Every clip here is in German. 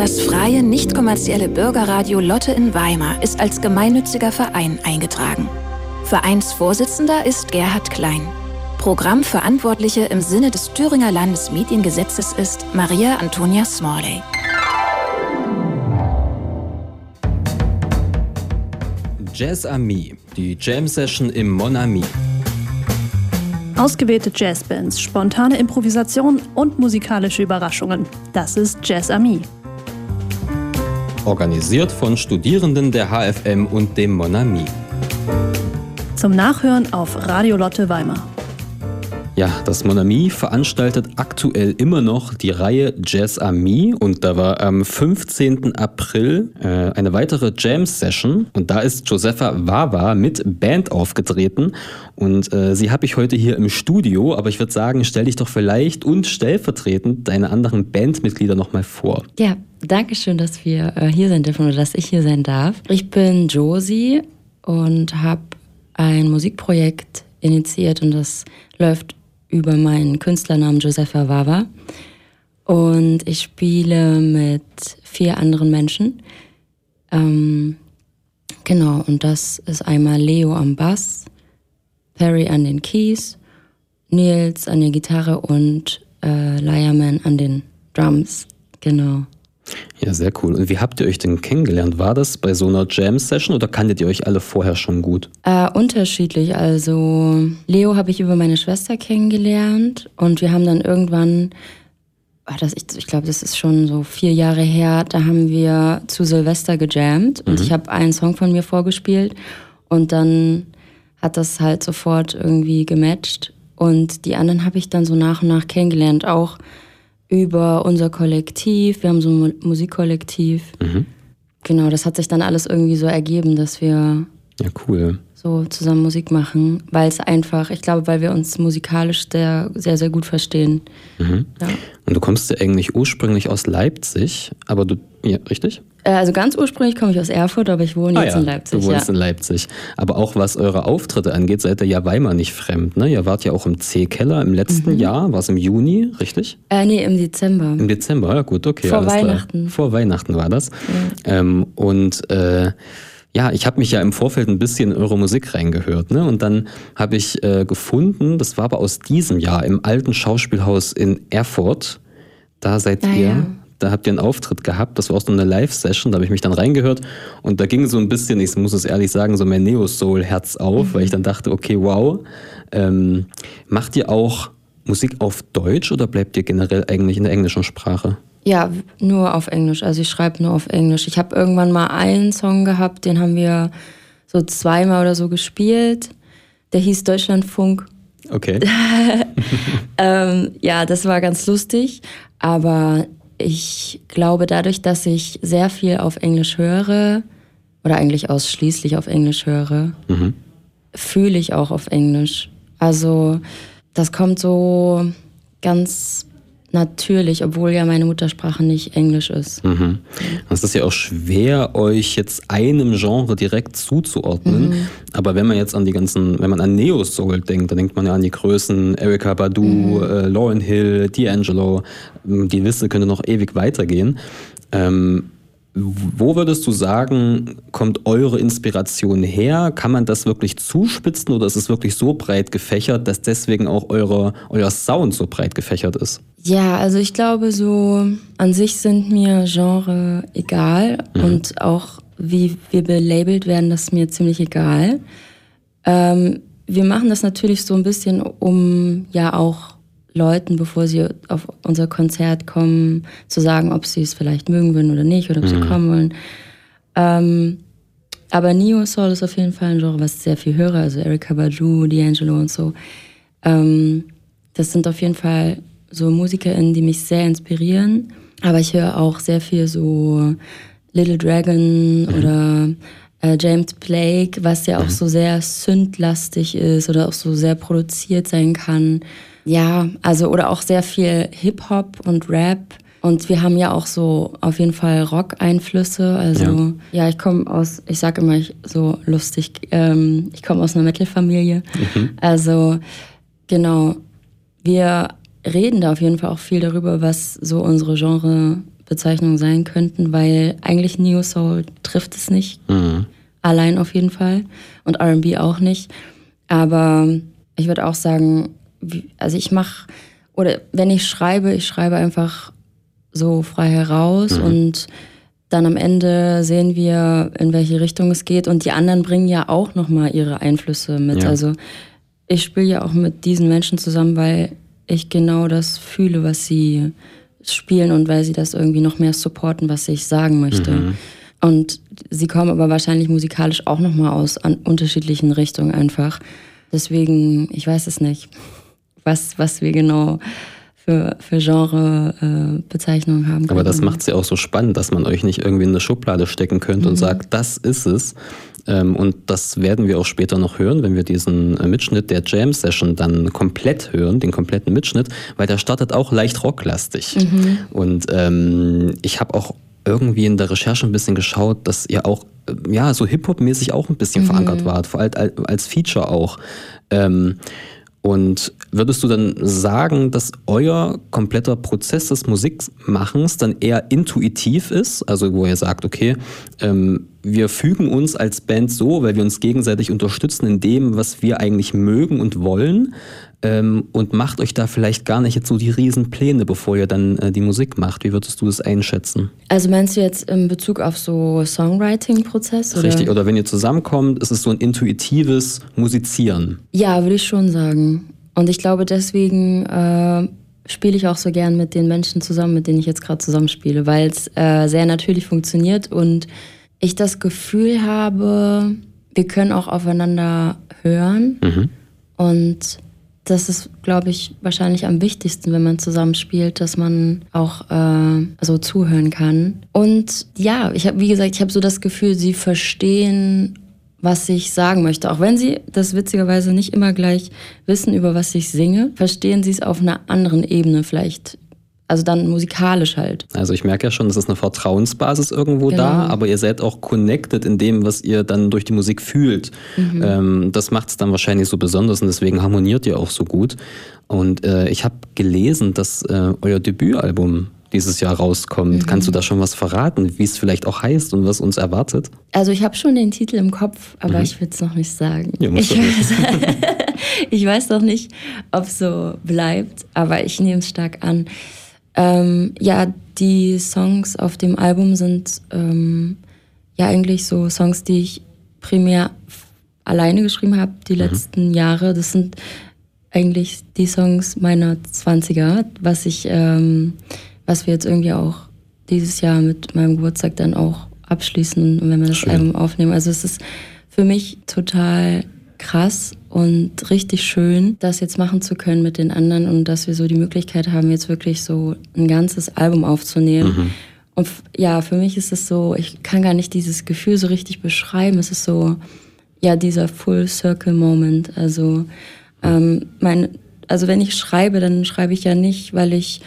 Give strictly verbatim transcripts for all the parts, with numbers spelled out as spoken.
Das freie, nicht kommerzielle Bürgerradio Lotte in Weimar ist als gemeinnütziger Verein eingetragen. Vereinsvorsitzender ist Gerhard Klein. Programmverantwortliche im Sinne des Thüringer Landesmediengesetzes ist Maria Antonia Smalley. Jazz Ami, die Jam Session im Mon Ami. Ausgewählte Jazzbands, spontane Improvisation und musikalische Überraschungen. Das ist Jazz Ami. Organisiert von Studierenden der H F M und dem Mon Ami. Zum Nachhören auf Radio Lotte Weimar. Ja, das Mon Ami veranstaltet aktuell immer noch die Reihe Jazz Ami und da war am fünfzehnten April äh, eine weitere Jam-Session und da ist Josefa Wawa mit Band aufgetreten und äh, sie habe ich heute hier im Studio, aber ich würde sagen, stell dich doch vielleicht und stellvertretend deine anderen Bandmitglieder nochmal vor. Ja, danke schön, dass wir äh, hier sein dürfen oder dass ich hier sein darf. Ich bin Josie und habe ein Musikprojekt initiiert und das läuft über meinen Künstlernamen Josefa Wawa. Und ich spiele mit vier anderen Menschen. Ähm, genau, und das ist einmal Leo am Bass, Perry an den Keys, Nils an der Gitarre und äh, Liarman an den Drums. Genau. Ja, sehr cool. Und wie habt ihr euch denn kennengelernt? War das bei so einer Jam-Session oder kanntet ihr euch alle vorher schon gut? Äh, unterschiedlich. Also Leo habe ich über meine Schwester kennengelernt und wir haben dann irgendwann, ach, das, ich, ich glaube, das ist schon so vier Jahre her, da haben wir zu Silvester gejammt und mhm. ich habe einen Song von mir vorgespielt und dann hat das halt sofort irgendwie gematcht und die anderen habe ich dann so nach und nach kennengelernt, auch über unser Kollektiv, wir haben so ein Musikkollektiv. Mhm. Genau, das hat sich dann alles irgendwie so ergeben, dass wir ja, cool. so zusammen Musik machen, weil es einfach, ich glaube, weil wir uns musikalisch sehr, sehr, sehr gut verstehen. Mhm. Ja. Und du kommst ja eigentlich ursprünglich aus Leipzig, aber du, ja, richtig? Also ganz ursprünglich komme ich aus Erfurt, aber ich wohne ah, jetzt ja, in Leipzig. Du wohnst ja. in Leipzig. Aber auch was eure Auftritte angeht, seid ihr ja Weimar nicht fremd, ne? Ihr wart ja auch im C-Keller im letzten mhm. Jahr, war es im Juni, richtig? Äh, nee, im Dezember. Im Dezember, ja gut, okay. Vor alles Weihnachten. Klar. Vor Weihnachten war das. Ja. Ähm, und äh, ja, ich habe mich ja im Vorfeld ein bisschen in eure Musik reingehört, ne? Und dann habe ich äh, gefunden, das war aber aus diesem Jahr, im alten Schauspielhaus in Erfurt, da seid ah, ihr... Ja. Da habt ihr einen Auftritt gehabt, das war auch so eine Live-Session, da habe ich mich dann reingehört und da ging so ein bisschen, ich muss es ehrlich sagen, so mein Neo-Soul-Herz auf, mhm. weil ich dann dachte, okay, wow. Ähm, macht ihr auch Musik auf Deutsch oder bleibt ihr generell eigentlich in der englischen Sprache? Ja, nur auf Englisch, also ich schreibe nur auf Englisch. Ich habe irgendwann mal einen Song gehabt, den haben wir so zweimal oder so gespielt, der hieß Deutschlandfunk. Okay. ähm, ja, das war ganz lustig, aber ich glaube, dadurch, dass ich sehr viel auf Englisch höre, oder eigentlich ausschließlich auf Englisch höre, mhm. fühle ich auch auf Englisch. Also das kommt so ganz natürlich, obwohl ja meine Muttersprache nicht Englisch ist. Mhm. Es ist ja auch schwer, euch jetzt einem Genre direkt zuzuordnen. Mhm. Aber wenn man jetzt an die ganzen, wenn man an Neo-Soul denkt, dann denkt man ja an die Größen Erykah Badu, mhm. äh, Lauryn Hill, D'Angelo. Die Liste könnte noch ewig weitergehen. Ähm, Wo würdest du sagen, kommt eure Inspiration her? Kann man das wirklich zuspitzen oder ist es wirklich so breit gefächert, dass deswegen auch eure, euer Sound so breit gefächert ist? Ja, also ich glaube so, an sich sind mir Genre egal mhm. und auch wie wir belabelt werden, das ist mir ziemlich egal. Ähm, wir machen das natürlich so ein bisschen, um ja auch Leuten, bevor sie auf unser Konzert kommen, zu sagen, ob sie es vielleicht mögen würden oder nicht oder ob mhm. sie kommen wollen. Ähm, aber Neo-Soul ist auf jeden Fall ein Genre, was ich sehr viel höre, also Erykah Badu, D'Angelo und so. Ähm, das sind auf jeden Fall so MusikerInnen, die mich sehr inspirieren. Aber ich höre auch sehr viel so Little Dragon mhm. oder äh, James Blake, was ja auch mhm. so sehr synthlastig ist oder auch so sehr produziert sein kann. Ja, also oder auch sehr viel Hip-Hop und Rap. Und wir haben ja auch so auf jeden Fall Rock-Einflüsse. Also ja, ja ich komme aus, ich sage immer ich, so lustig, ähm, ich komme aus einer Metal-Familie. Mhm. Also genau, wir reden da auf jeden Fall auch viel darüber, was so unsere Genre Bezeichnungen sein könnten, weil eigentlich Neo Soul trifft es nicht. Mhm. Allein auf jeden Fall. Und R and B auch nicht. Aber ich würde auch sagen, also ich mache, oder wenn ich schreibe, ich schreibe einfach so frei heraus mhm. und dann am Ende sehen wir, in welche Richtung es geht. Und die anderen bringen ja auch nochmal ihre Einflüsse mit. Ja. Also ich spiele ja auch mit diesen Menschen zusammen, weil ich genau das fühle, was sie spielen und weil sie das irgendwie noch mehr supporten, was ich sagen möchte. Mhm. Und sie kommen aber wahrscheinlich musikalisch auch nochmal aus an unterschiedlichen Richtungen einfach. Deswegen, ich weiß es nicht, was, was wir genau für, für Genre-Bezeichnungen äh, haben können. Aber das macht es ja auch so spannend, dass man euch nicht irgendwie in eine Schublade stecken könnte mhm. und sagt, das ist es. Ähm, und das werden wir auch später noch hören, wenn wir diesen Mitschnitt der Jam-Session dann komplett hören, den kompletten Mitschnitt, weil der startet auch leicht rocklastig. Mhm. Und ähm, ich habe auch irgendwie in der Recherche ein bisschen geschaut, dass ihr auch ja so Hip-Hop-mäßig auch ein bisschen mhm. verankert wart, vor allem als Feature auch. Ähm, und würdest du dann sagen, dass euer kompletter Prozess des Musikmachens dann eher intuitiv ist? Also wo ihr sagt, okay, ähm, wir fügen uns als Band so, weil wir uns gegenseitig unterstützen in dem, was wir eigentlich mögen und wollen, ähm, und macht euch da vielleicht gar nicht jetzt so die Riesenpläne, bevor ihr dann äh, die Musik macht. Wie würdest du das einschätzen? Also meinst du jetzt in Bezug auf so Songwriting-Prozess? Oder? Richtig, oder wenn ihr zusammenkommt, ist es so ein intuitives Musizieren? Ja, würde ich schon sagen. Und ich glaube, deswegen äh, spiele ich auch so gern mit den Menschen zusammen, mit denen ich jetzt gerade zusammenspiele, weil es äh, sehr natürlich funktioniert und ich das Gefühl habe, wir können auch aufeinander hören. Mhm. Und das ist, glaube ich, wahrscheinlich am wichtigsten, wenn man zusammenspielt, dass man auch äh, so zuhören kann. Und ja, ich habe, wie gesagt, ich habe so das Gefühl, sie verstehen, was ich sagen möchte. Auch wenn sie das witzigerweise nicht immer gleich wissen, über was ich singe, verstehen sie es auf einer anderen Ebene vielleicht. Also dann musikalisch halt. Also ich merke ja schon, es ist eine Vertrauensbasis irgendwo genau. da, aber ihr seid auch connected in dem, was ihr dann durch die Musik fühlt. Mhm. Ähm, das macht es dann wahrscheinlich so besonders und deswegen harmoniert ihr auch so gut. Und äh, ich habe gelesen, dass äh, euer Debütalbum dieses Jahr rauskommt. Mhm. Kannst du da schon was verraten, wie es vielleicht auch heißt und was uns erwartet? Also ich habe schon den Titel im Kopf, aber mhm. ich will es noch nicht sagen. Ja, ich, weiß, ich weiß noch nicht, ob es so bleibt, aber ich nehme es stark an. Ähm, ja, die Songs auf dem Album sind ähm, ja eigentlich so Songs, die ich primär alleine geschrieben habe die mhm. letzten Jahre. Das sind eigentlich die Songs meiner zwanziger, was ich, ähm, was wir jetzt irgendwie auch dieses Jahr mit meinem Geburtstag dann auch abschließen, wenn wir das Schön. Album aufnehmen. Also es ist für mich total krass und richtig schön, das jetzt machen zu können mit den anderen und dass wir so die Möglichkeit haben, jetzt wirklich so ein ganzes Album aufzunehmen. Mhm. Und ja, für mich ist es so, ich kann gar nicht dieses Gefühl so richtig beschreiben. Es ist so, ja, dieser Full-Circle-Moment. Also, ähm, mein, also wenn ich schreibe, dann schreibe ich ja nicht, weil ich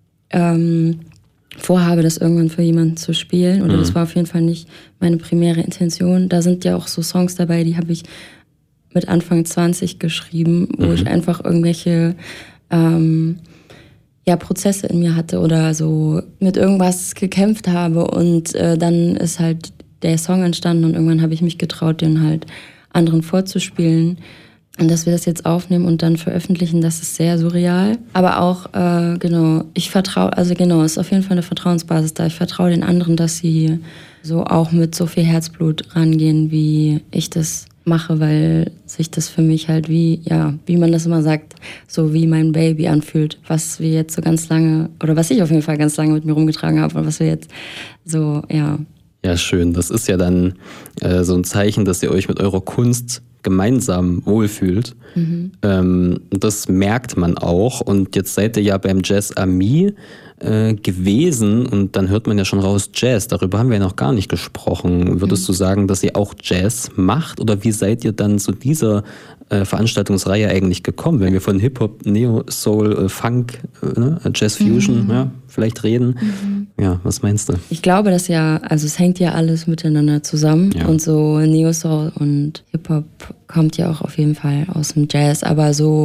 ähm, vorhabe, das irgendwann für jemanden zu spielen. Oder mhm. das war auf jeden Fall nicht meine primäre Intention. Da sind ja auch so Songs dabei, die habe ich mit Anfang zwanzig geschrieben, wo mhm. ich einfach irgendwelche ähm, ja, Prozesse in mir hatte oder so mit irgendwas gekämpft habe und äh, dann ist halt der Song entstanden und irgendwann habe ich mich getraut, den halt anderen vorzuspielen. Und dass wir das jetzt aufnehmen und dann veröffentlichen, das ist sehr surreal. Aber auch, äh, genau, ich vertraue, also genau, es ist auf jeden Fall eine Vertrauensbasis da. Ich vertraue den anderen, dass sie so auch mit so viel Herzblut rangehen, wie ich das mache, weil sich das für mich halt wie, ja, wie man das immer sagt, so wie mein Baby anfühlt, was wir jetzt so ganz lange, oder was ich auf jeden Fall ganz lange mit mir rumgetragen habe und was wir jetzt so, ja. Ja, schön. Das ist ja dann äh, so ein Zeichen, dass ihr euch mit eurer Kunst gemeinsam wohlfühlt. Mhm. Ähm, das merkt man auch. Und jetzt seid ihr ja beim Jazz Ami äh, gewesen und dann hört man ja schon raus Jazz. Darüber haben wir ja noch gar nicht gesprochen. Würdest mhm. du sagen, dass ihr auch Jazz macht? Oder wie seid ihr dann zu dieser äh, Veranstaltungsreihe eigentlich gekommen? Wenn wir von Hip-Hop, Neo, Soul, äh, Funk, äh, ne? Jazz Fusion mhm. ja, vielleicht reden. Mhm. Ja, was meinst du? Ich glaube, dass ja, also es hängt ja alles miteinander zusammen. Ja. Und so Neo Soul und Hip-Hop kommt ja auch auf jeden Fall aus dem Jazz. Aber so,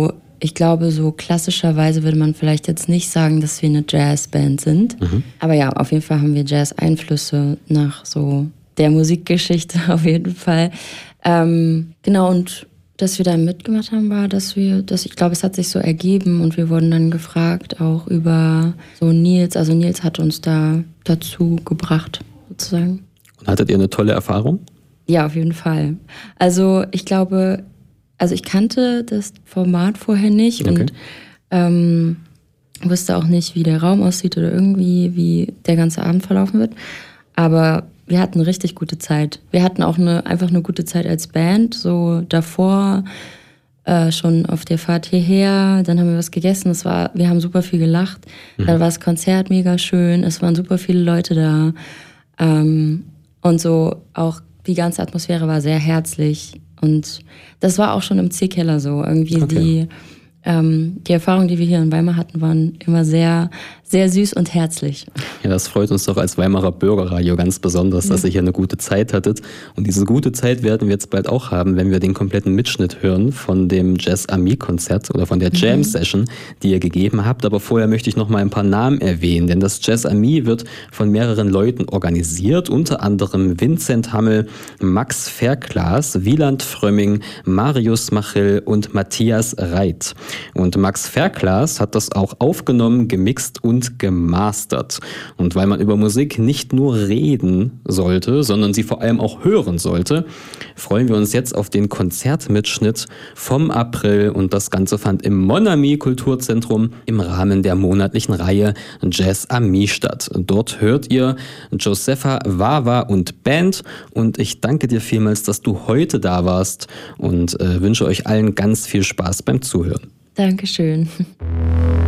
ich glaube, so klassischerweise würde man vielleicht jetzt nicht sagen, dass wir eine Jazzband sind. Mhm. Aber ja, auf jeden Fall haben wir Jazz-Einflüsse nach so der Musikgeschichte auf jeden Fall. Ähm, genau, und dass wir da mitgemacht haben, war, dass wir, dass ich glaube, es hat sich so ergeben und wir wurden dann gefragt, auch über so Nils. Also Nils hat uns da dazu gebracht, sozusagen. Und hattet ihr eine tolle Erfahrung? Ja, auf jeden Fall. Also ich glaube, also ich kannte das Format vorher nicht okay. und ähm, wusste auch nicht, wie der Raum aussieht oder irgendwie, wie der ganze Abend verlaufen wird. Aber wir hatten eine richtig gute Zeit. Wir hatten auch eine, einfach eine gute Zeit als Band. So davor, äh, schon auf der Fahrt hierher, dann haben wir was gegessen. Es war, wir haben super viel gelacht. Mhm. Dann war das Konzert mega schön. Es waren super viele Leute da. Ähm, und so auch die ganze Atmosphäre war sehr herzlich. Und das war auch schon im C-Keller so. Irgendwie okay. die... Ähm, die Erfahrungen, die wir hier in Weimar hatten, waren immer sehr, sehr süß und herzlich. Ja, das freut uns doch als Weimarer Bürgerradio ganz besonders, dass ja. ihr hier eine gute Zeit hattet. Und diese gute Zeit werden wir jetzt bald auch haben, wenn wir den kompletten Mitschnitt hören von dem Jazz-Ami-Konzert oder von der Jam-Session, mhm. die ihr gegeben habt. Aber vorher möchte ich noch mal ein paar Namen erwähnen, denn das Jazz-Ami wird von mehreren Leuten organisiert, unter anderem Vincent Hammel, Max Verklas, Wieland Frömming, Marius Machill und Matthias Reit. Und Max Verklas hat das auch aufgenommen, gemixt und gemastert. Und weil man über Musik nicht nur reden sollte, sondern sie vor allem auch hören sollte, freuen wir uns jetzt auf den Konzertmitschnitt vom April. Und das Ganze fand im Mon Ami Kulturzentrum im Rahmen der monatlichen Reihe Jazz Ami statt. Dort hört ihr Josefa Wawa und Band. Und ich danke dir vielmals, dass du heute da warst und äh, wünsche euch allen ganz viel Spaß beim Zuhören. Dankeschön.